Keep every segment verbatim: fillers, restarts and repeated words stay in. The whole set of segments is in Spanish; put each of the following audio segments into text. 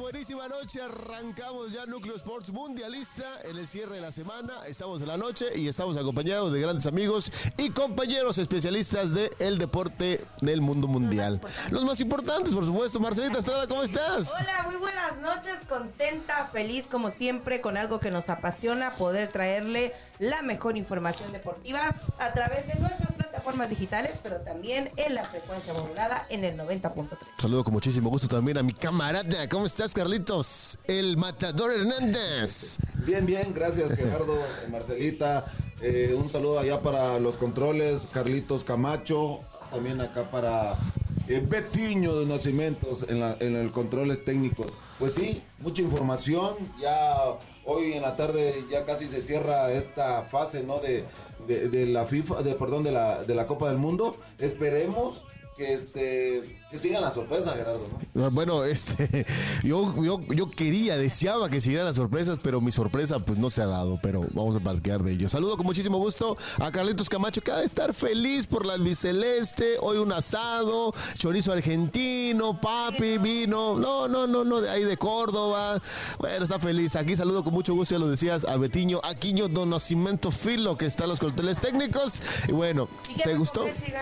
buenísima noche. Arrancamos ya Núcleo Sports Mundialista en el cierre de la semana. Estamos en la noche y estamos acompañados de grandes amigos y compañeros especialistas del deporte del mundo mundial. Los más importantes, por supuesto. Marcelita Estrada, ¿cómo estás? Hola, muy buenas noches. Contenta, feliz como siempre con algo que nos apasiona, poder traerle la mejor información deportiva a través de nuestras plataformas digitales, pero también en la frecuencia modulada en el noventa punto tres. Saludo con muchísimo gusto también a mi camarada. ¿Cómo estás, Carlitos? El Matador Hernández. Bien, bien, gracias, Gerardo, Marcelita. Eh, un saludo allá para los controles, Carlitos Camacho. También acá para eh, Betiño de Nacimientos en, la, en el controles técnicos. Pues sí, mucha información. Ya hoy en la tarde ya casi se cierra esta fase, ¿no? De, de, de la FIFA, de perdón, de la, de la Copa del Mundo. Esperemos que este que sigan las sorpresas, Gerardo, ¿no? Bueno, este yo, yo, yo quería, deseaba que siguieran las sorpresas, pero mi sorpresa pues no se ha dado, pero vamos a platicar de ello. Saludo con muchísimo gusto a Carlitos Camacho, que ha de estar feliz por la albiceleste. Hoy un asado, chorizo argentino, papi, vino, no, no, no, no, de ahí de Córdoba. Bueno, está feliz. Aquí saludo con mucho gusto, ya lo decías, a Betiño Aquino do Nascimento Filo, que está en los controles técnicos. Y bueno, ¿Y ¿te gustó?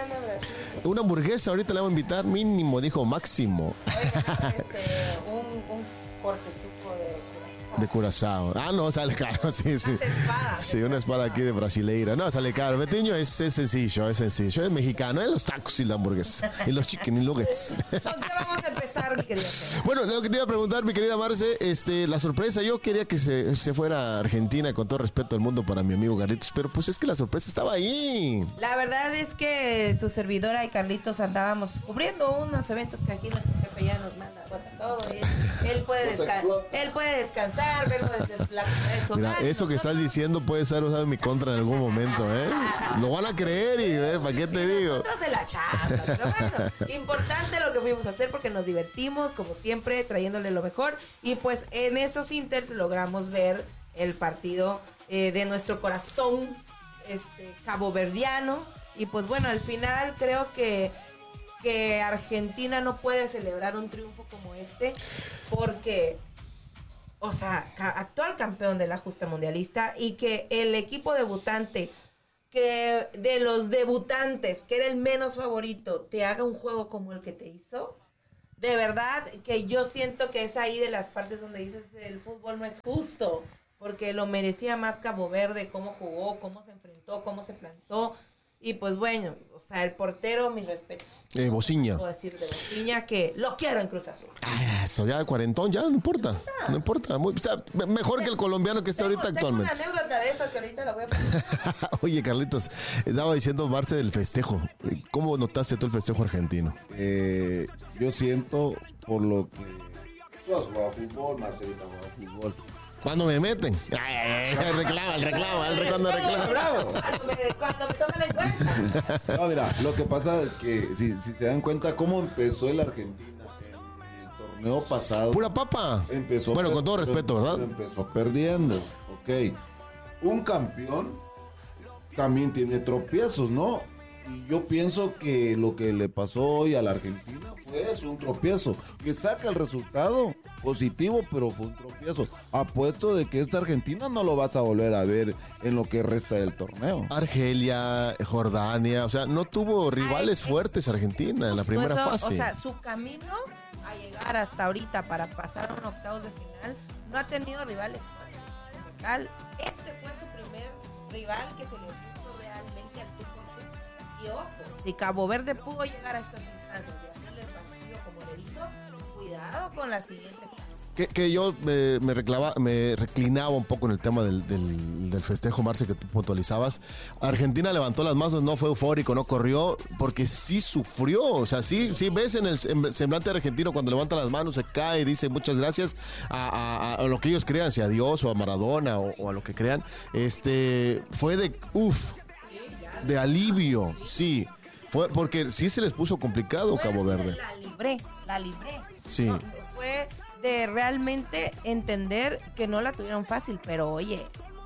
Una hamburguesa, ahorita le voy a invitar, mínimo, dijo máximo. Oiga, este, un, un cortezuco de curazao. De Curazao. Ah, no, sale caro, sí, sí. Espada, sí, una espada aquí de brasileira. No, sale caro. Betiño es, es sencillo, es sencillo. Es mexicano, es los tacos y la hamburguesa. Y los chicken y nuggets. ¿Con qué vamos a empezar, mi querido? Bueno, lo que te iba a preguntar, mi querida Marce, este, la sorpresa, yo quería que se, se fuera a Argentina, con todo respeto al mundo para mi amigo Carlitos, pero pues es que la sorpresa estaba ahí. La verdad es que su servidora y Carlitos andábamos cubriendo unos eventos que aquí nuestro jefe ya nos manda pues, a todo. Él, él, puede desca- él puede descansar, verlo desde la de su Mira, hogar. eso que estás diciendo puede ser usado en mi contra en algún momento, ¿eh? Lo van a creer y ver, ¿para qué te digo? Nosotros de la chamba, pero bueno, importante lo que fuimos a hacer porque nos divertimos, como siempre, trayéndole lo mejor. Y pues en esos inters logramos ver el partido eh, de nuestro corazón este, caboverdiano. Y pues bueno, al final creo que, que Argentina no puede celebrar un triunfo como este porque... O sea, ca- actual campeón de la justa mundialista y que el equipo debutante, que de los debutantes, que era el menos favorito, te haga un juego como el que te hizo. De verdad que yo siento que es ahí de las partes donde dices el fútbol no es justo, porque lo merecía más Cabo Verde, cómo jugó, cómo se enfrentó, cómo se plantó. Y pues bueno, o sea, el portero, mis respetos. Eh, Bociña. Puedo decir de Bociña que lo quiero en Cruz Azul. Ah, eso ya de cuarentón, ya no importa. No importa. Muy, o sea, mejor que el colombiano que está Tengo, ahorita tengo actualmente. una anécdota de eso que ahorita la voy a poner. Oye, Carlitos, estaba diciendo Marce del festejo. ¿Cómo notaste tú el festejo argentino? Eh, yo siento por lo que tú has jugado fútbol, Marcelita ha jugado fútbol. Cuando me meten. Ay, el reclamo, el reclamo, el cuando reclamo. ¡Bravo! Cuando me, cuando me toman en cuenta. No, mira, lo que pasa es que si, si se dan cuenta cómo empezó el Argentina en el torneo pasado. Pura papa. Empezó Bueno, con per- todo respeto, ¿verdad? Empezó perdiendo. Ok. Un campeón también tiene tropiezos, ¿no? Y yo pienso que lo que le pasó hoy a la Argentina fue eso, un tropiezo. Que saca el resultado positivo, pero fue un tropiezo. Apuesto de que esta Argentina no lo vas a volver a ver en lo que resta del torneo. Argelia, Jordania, o sea, no tuvo rivales Ay, fuertes Argentina en la Justo primera eso, fase. O sea, su camino a llegar hasta ahorita para pasar a un octavos de final no ha tenido rivales fuertes. Como tal, este fue su primer rival que se le puso realmente al tú por tú. Y ojo, si Cabo Verde pudo llegar a estas instancias y hacerle el partido como le hizo, cuidado con la siguiente fase. Que, que yo me, me, reclava, me reclinaba un poco en el tema del, del, del festejo, Marce, que tú puntualizabas. Argentina levantó las manos, no fue eufórico, no corrió, porque sí sufrió. O sea, sí, sí ves en el semblante argentino cuando levanta las manos, se cae y dice muchas gracias a, a, a lo que ellos crean, si a Dios o a Maradona o, o a lo que crean. Este, fue de, uff, de alivio, sí. Fue porque sí se les puso complicado Cabo Verde. La libré, la libré. Sí. No, fue de realmente entender que no la tuvieron fácil, pero oye,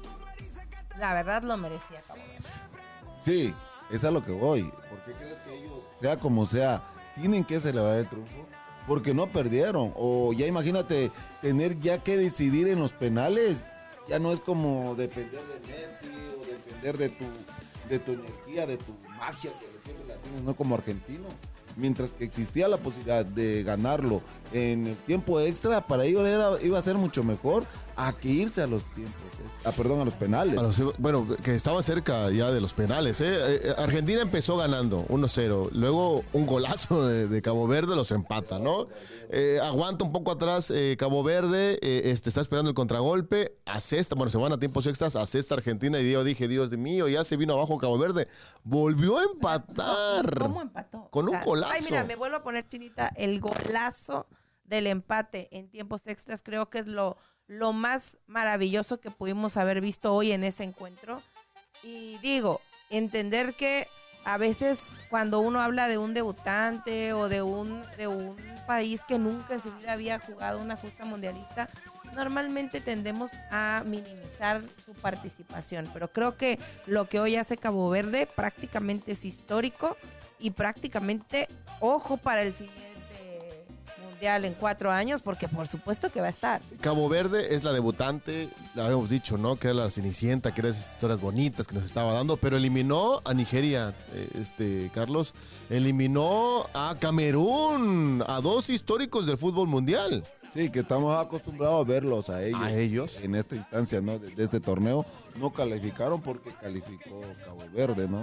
la verdad lo merecía Cabo Verde. Sí, es a lo que voy. ¿Por qué crees que ellos, sea como sea, tienen que celebrar el triunfo? porque no perdieron. O ya imagínate tener ya que decidir en los penales, ya no es como depender de Messi o depender de tu, de tu energía, de tu magia que siempre la tienes, no como argentino. Mientras que existía la posibilidad de ganarlo en el tiempo extra, para ellos era, iba a ser mucho mejor a que irse a los tiempos, eh, a, perdón, a los penales. A los, bueno, que estaban cerca ya de los penales. ¿eh? Eh, Argentina empezó ganando uno cero, luego un golazo de, de Cabo Verde los empata, ¿no? Eh, aguanta un poco atrás eh, Cabo Verde, eh, este, está esperando el contragolpe, asesta, bueno, se van a tiempos extras, asesta Argentina y yo dije, Dios mío, ya se vino abajo Cabo Verde, volvió a empatar. ¿Cómo empató? Con un o sea, golazo. Ay, mira, me vuelvo a poner chinita, el golazo del empate en tiempos extras creo que es lo, lo más maravilloso que pudimos haber visto hoy en ese encuentro. Y digo, entender que a veces cuando uno habla de un debutante o de un, de un país que nunca en su vida había jugado una justa mundialista, normalmente tendemos a minimizar su participación. Pero creo que lo que hoy hace Cabo Verde prácticamente es histórico y prácticamente, ojo para el siguiente mundial en cuatro años, porque por supuesto que va a estar. Cabo Verde es la debutante, la habíamos dicho, ¿no? Que era la Cenicienta, que eran esas historias bonitas que nos estaba dando, pero eliminó a Nigeria, eh, este, Carlos, eliminó a Camerún, a dos históricos del fútbol mundial. Sí, que estamos acostumbrados a verlos a ellos. A ellos. En esta instancia, ¿no? De, de este torneo, no calificaron porque calificó Cabo Verde, ¿no?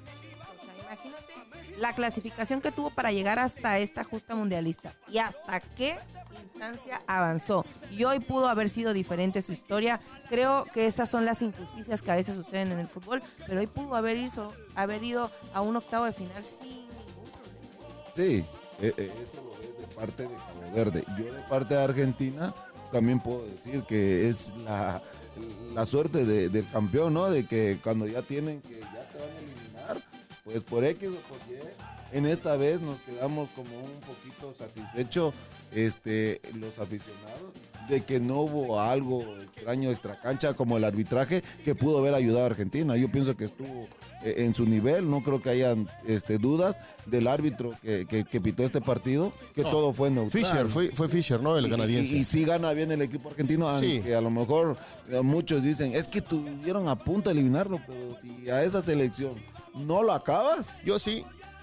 La clasificación que tuvo para llegar hasta esta justa mundialista y hasta qué instancia avanzó. Y hoy pudo haber sido diferente su historia. Creo que esas son las injusticias que a veces suceden en el fútbol, pero hoy pudo haber ido, haber ido a un octavo de final sin ningún problema. Sí, eh, eh, eso lo es de parte de Cabo Verde. Yo de parte de Argentina también puedo decir que es la, la suerte de, del campeón, ¿no? De que cuando ya tienen que ya te van a eliminar, pues por X o por Y, en esta vez nos quedamos como un poquito satisfechos este, los aficionados de que no hubo algo extraño, extracancha como el arbitraje que pudo haber ayudado a Argentina. Yo pienso que estuvo eh, en su nivel, no creo que hayan este, dudas del árbitro que, que, que pitó este partido, que no, todo fue neutral. Fischer, fue, fue Fischer, ¿no? El canadiense. Y, y, y sí gana bien el equipo argentino, aunque sí, a lo mejor eh, muchos dicen, es que tuvieron a punto de eliminarlo, pero si a esa selección no lo acabas. Yo sí.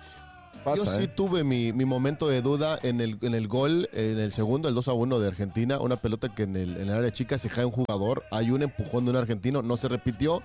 Pasa, Yo sí ¿eh? tuve mi, mi momento de duda en el, en el gol, en el segundo, el dos a uno de Argentina, una pelota que en el, en el área chica se cae un jugador, hay un empujón de un argentino, no se repitió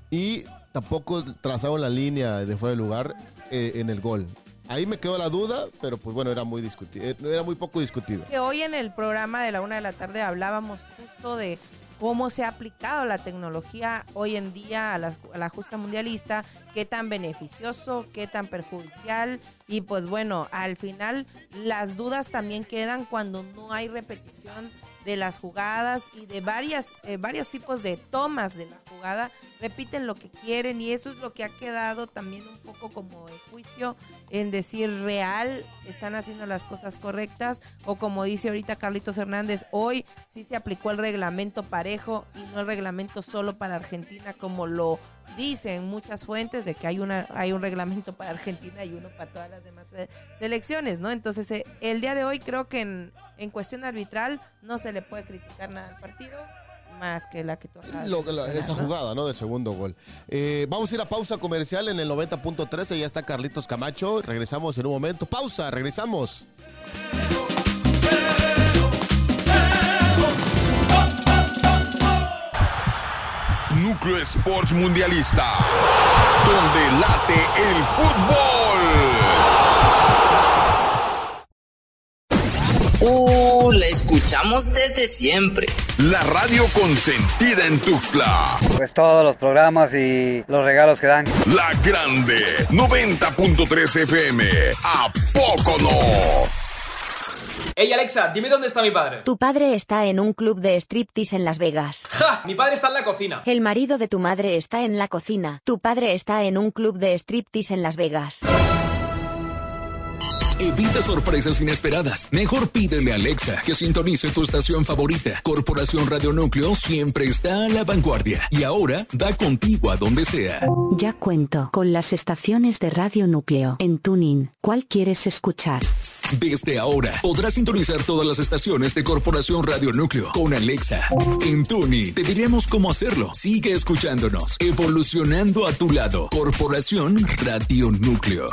y tampoco trazaron la línea de fuera de lugar eh, en el gol. Ahí me quedó la duda, pero pues bueno, era muy discutido, era muy poco discutido. Que hoy en el programa de la una de la tarde hablábamos justo de cómo se ha aplicado la tecnología hoy en día a la, a la justa mundialista, qué tan beneficioso, qué tan perjudicial, y pues bueno, al final las dudas también quedan cuando no hay repetición de las jugadas y de varias eh, varios tipos de tomas de la jugada, repiten lo que quieren y eso es lo que ha quedado también un poco como el juicio en decir real, están haciendo las cosas correctas, o como dice ahorita Carlitos Hernández, hoy sí se aplicó el reglamento parejo y no el reglamento solo para Argentina como lo dicen muchas fuentes de que hay una hay un reglamento para Argentina y uno para todas las demás selecciones, ¿no? Entonces eh, el día de hoy creo que en, en cuestión arbitral no se le puede criticar nada al partido más que la que tú acabas Lo, de la, mencionar, esa ¿no? jugada, ¿no? Del segundo gol. Eh, vamos a ir a pausa comercial en el noventa punto trece, ya está Carlitos Camacho, regresamos en un momento. Pausa, regresamos. Núcleo Sports Mundialista, donde late el fútbol. Uh, la escuchamos desde siempre. La radio consentida en Tuxtla. Pues todos los programas y los regalos que dan. La Grande, noventa punto tres F M. ¿A poco no? Ey, Alexa, dime dónde está mi padre. Tu padre está en un club de striptease en Las Vegas. ¡Ja! Mi padre está en la cocina. El marido de tu madre está en la cocina. Tu padre está en un club de striptease en Las Vegas. Evita sorpresas inesperadas. Mejor pídele a Alexa que sintonice tu estación favorita. Corporación Radio Núcleo siempre está a la vanguardia y ahora da contigo a donde sea. Ya cuento con las estaciones de Radio Núcleo en TuneIn. ¿Cuál quieres escuchar? Desde ahora podrás sintonizar todas las estaciones de Corporación Radio Núcleo con Alexa. En TuneIn te diremos cómo hacerlo. Sigue escuchándonos, evolucionando a tu lado. Corporación Radio Núcleo.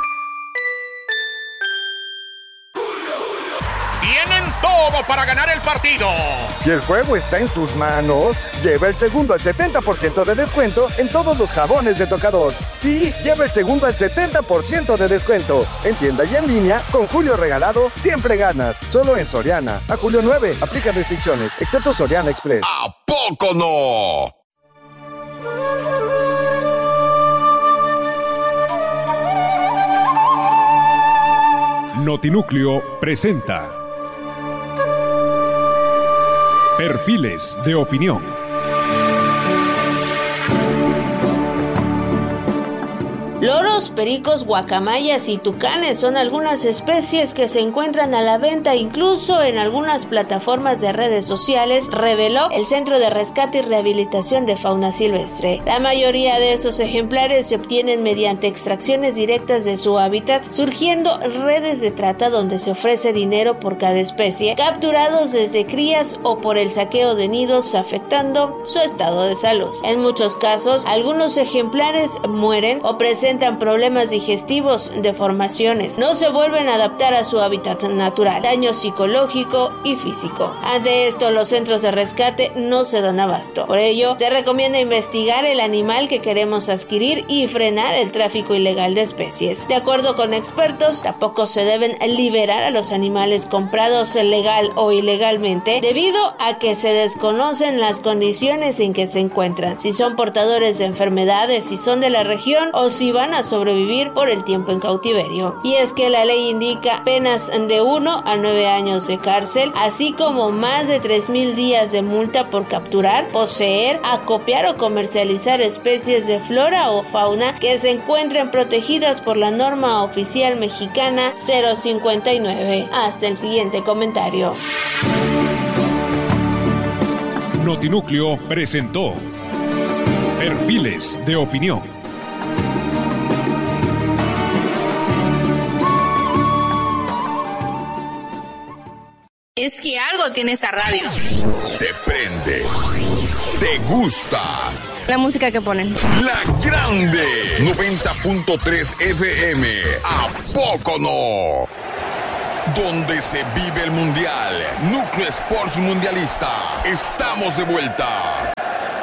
Tienen todo para ganar el partido. Si el juego está en sus manos, lleva el segundo al setenta por ciento de descuento en todos los jabones de tocador. Sí, lleva el segundo al setenta por ciento de descuento. En tienda y en línea, con Julio Regalado, siempre ganas. Solo en Soriana. A julio nueve, aplica restricciones, excepto Soriana Express. ¿A poco no? Notinúcleo presenta Perfiles de Opinión. Loros, pericos, guacamayas y tucanes son algunas especies que se encuentran a la venta incluso en algunas plataformas de redes sociales, reveló el Centro de Rescate y Rehabilitación de Fauna Silvestre. La mayoría de esos ejemplares se obtienen mediante extracciones directas de su hábitat, surgiendo redes de trata donde se ofrece dinero por cada especie, capturados desde crías o por el saqueo de nidos, afectando su estado de salud. En muchos casos, algunos ejemplares mueren o presentan problemas digestivos, deformaciones, no se vuelven a adaptar a su hábitat natural, daño psicológico y físico. Ante esto, los centros de rescate no se dan abasto. Por ello, se recomienda investigar el animal que queremos adquirir y frenar el tráfico ilegal de especies. De acuerdo con expertos, tampoco se deben liberar a los animales comprados legal o ilegalmente, debido a que se desconocen las condiciones en que se encuentran, si son portadores de enfermedades, si son de la región o si van a sobrevivir por el tiempo en cautiverio. Y es que la ley indica penas de uno a nueve años de cárcel, así como más de tres mil días de multa por capturar, poseer, acopiar o comercializar especies de flora o fauna que se encuentren protegidas por la norma oficial mexicana cero cincuenta y nueve. Hasta el siguiente comentario. Notinúcleo presentó Perfiles de Opinión. Es que algo tiene esa radio. Te prende. Te gusta. La música que ponen. La Grande. noventa punto tres F M. ¿A poco no? Donde se vive el mundial. Núcleo Sports Mundialista. Estamos de vuelta.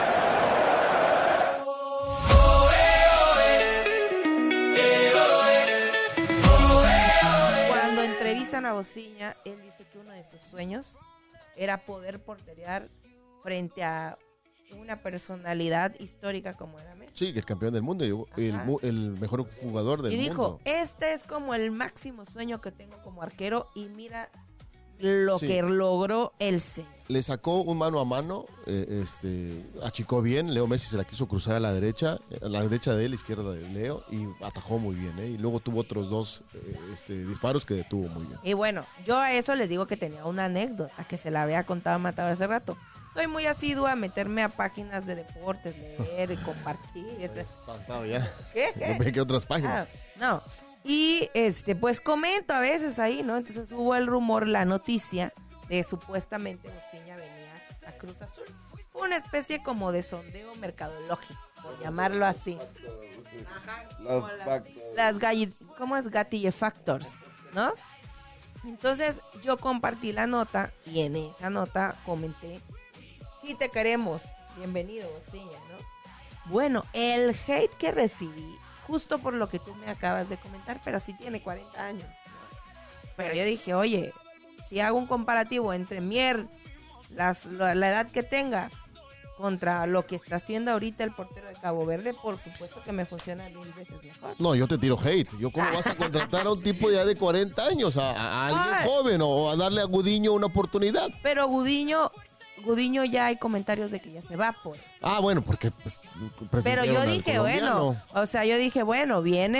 Cuando entrevistan a Bociña, él dice que uno de sus sueños era poder porterear frente a una personalidad histórica como era Messi. Sí, el campeón del mundo y el, el mejor jugador del mundo. Y dijo, mundo. Este es como el máximo sueño que tengo como arquero y mira lo sí. que logró el señor. Le sacó un mano a mano, eh, este, achicó bien, Leo Messi se la quiso cruzar a la derecha, a la derecha de él, izquierda de Leo, y atajó muy bien, ¿eh? Y luego tuvo otros dos eh, este, disparos que detuvo muy bien. Y bueno, yo a eso les digo que tenía una anécdota que se la había contado Matador hace rato. Soy muy asidua a meterme a páginas de deportes, leer y compartir. Espantado ya. ¿Qué? ¿Qué? ¿Qué otras páginas? Ah, no. Y este, pues comento a veces ahí, ¿no? Entonces hubo el rumor, la noticia de supuestamente Bociña venía a Cruz Azul. Fue una especie como de sondeo mercadológico, por llamarlo así. Ajá, las, las galli, ¿cómo es? Gatillefactors, ¿no? Entonces yo compartí la nota y en esa nota comenté, sí te queremos, bienvenido Bociña, ¿no? Bueno, el hate que recibí, justo por lo que tú me acabas de comentar, pero sí tiene cuarenta años, ¿no? Pero yo dije, oye, si hago un comparativo entre Mier, las, la, la edad que tenga, contra lo que está haciendo ahorita el portero de Cabo Verde, por supuesto que me funciona mil veces mejor. No, yo te tiro hate. Yo ¿Cómo vas a contratar a un tipo ya de cuarenta años, a, a alguien Ay. joven, o a darle a Gudiño una oportunidad? Pero Gudiño... Gudiño ya hay comentarios de que ya se va por. Ah, bueno, porque pues, pero yo dije, bueno, o sea, yo dije, bueno, viene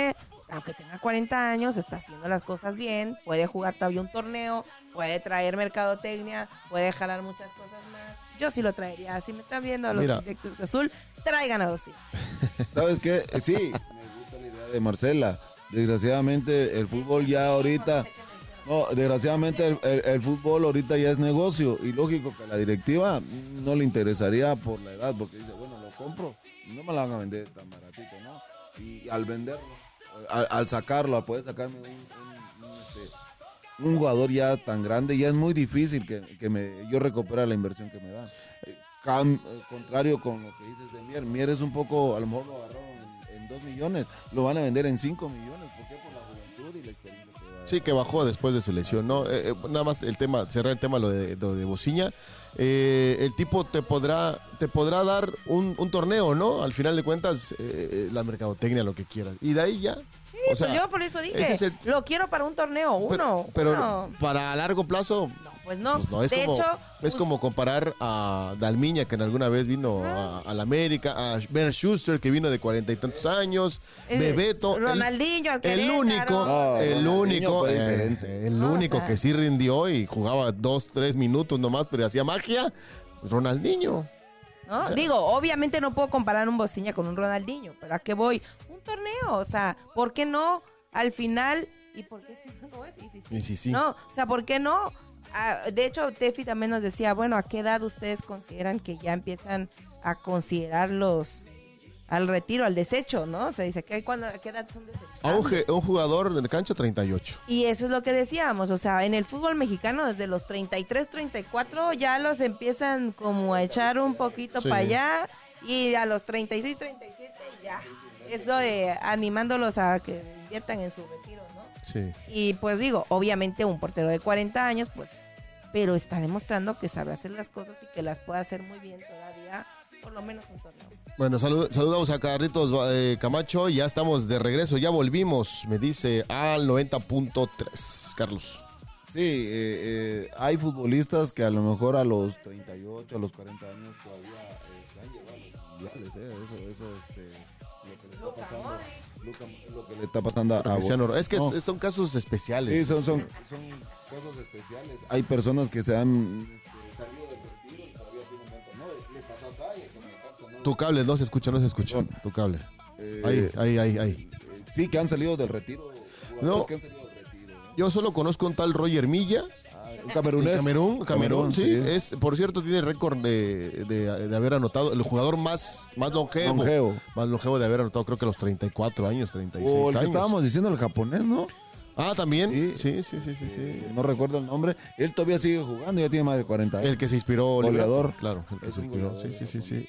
aunque tenga cuarenta años, está haciendo las cosas bien, puede jugar todavía un torneo, puede traer mercadotecnia, puede jalar muchas cosas más. Yo sí lo traería. Si me están viendo los Mira. directos de Azul, traigan a Agustín. ¿Sabes qué? Sí, me gusta la idea de Marcela. Desgraciadamente el fútbol ya ahorita... No, desgraciadamente el, el, el fútbol ahorita ya es negocio y lógico que a la directiva no le interesaría por la edad porque dice, bueno, lo compro y no me la van a vender tan baratito, ¿no? Y al venderlo, al, al sacarlo, al poder sacarme un, un, un, este, un jugador ya tan grande, ya es muy difícil que, que me, yo recupere la inversión que me da. Eh, cam, eh, contrario con lo que dices de Mier, Mier es un poco, a lo mejor lo agarraron en, en dos millones, lo van a vender en cinco millones, ¿por qué? Por la juventud y la experiencia. Sí, que bajó después de su lesión, ¿no? Eh, eh, nada más el tema, cerrar el tema lo de, lo de Bociña. Eh, el tipo te podrá, te podrá dar un, un torneo, ¿no? Al final de cuentas, eh, la mercadotecnia, lo que quieras. Y de ahí ya. Sí, o sea, pues yo por eso dije, es el, lo quiero para un torneo, uno. Pero, pero uno. para largo plazo. No, pues no. Pues no es de como, hecho, es pues, como comparar a Dalmiña, que en alguna vez vino a, a la América, a Ben Schuster, que vino de cuarenta y tantos años, eh, Bebeto. Ronaldinho, el, el único, no, el único, eh, el No, único o sea, que sí rindió y jugaba dos, tres minutos nomás, pero hacía magia, pues Ronaldinho. ¿no? O sea, Digo, obviamente no puedo comparar un Bociña con un Ronaldinho, pero ¿a qué voy? Un torneo, o sea, ¿por qué no? Al final, ¿y por qué sí? ¿Cómo es? Y sí, sí. Y sí, sí. No, o sea, ¿por qué no? Ah, de hecho, Tefi también nos decía, bueno, ¿a qué edad ustedes consideran que ya empiezan a considerar los al retiro, al desecho, ¿no? O sea, dice, ¿qué, cuando, ¿a qué edad son desechables? A un, ge- un jugador de cancha, treinta y ocho. Y eso es lo que decíamos, o sea, en el fútbol mexicano desde los treinta y tres, treinta y cuatro ya los empiezan como a echar un poquito Sí. para allá y a los treinta y seis, treinta y siete ya. Eso de animándolos a que inviertan en su retiro, ¿no? Sí. Y pues digo, obviamente un portero de cuarenta años, pues, pero está demostrando que sabe hacer las cosas y que las puede hacer muy bien todavía, por lo menos un torneo. Bueno, salud, saludamos a Carlitos eh, Camacho. Ya estamos de regreso, ya volvimos, me dice al noventa punto tres. Carlos. Sí, eh, eh, hay futbolistas que a lo mejor a los treinta y ocho, a los cuarenta años todavía eh, se han llevado a los mundiales, eh, eso, eso, este, lo que le está pasando, Luka, lo que le está pasando a, a Cristiano, es que no. es- son casos especiales. Sí, son, este. son, son casos especiales. Hay personas que se han este, salido del retiro y todavía tienen buen torneo. Le pasó a Saya, que me encanta, ¿no? Tu cable no se escucha, no se escucha. Tu cable. Eh, Ahí, ahí, ahí, ahí. eh, sí, que han salido del retiro. No. Que han salido del retiro, ¿no? Yo solo conozco un tal Roger Milla. Ah, un camerunés. Camerún, Camerún, Camerún, sí. sí. Es, por cierto, tiene récord de, de, de haber anotado, el jugador más, más longevo, Longevo. Más longevo de haber anotado, creo que a los treinta y cuatro años, treinta y seis O el que años. estábamos diciendo, el japonés, ¿no? Ah, también. Sí. Sí, sí, sí, sí, sí. Eh, no recuerdo el nombre. Él todavía sigue jugando, ya tiene más de cuarenta años. El que se inspiró. Goleador. Claro, el que Es se un inspiró. goleador, Sí, sí, sí, sí.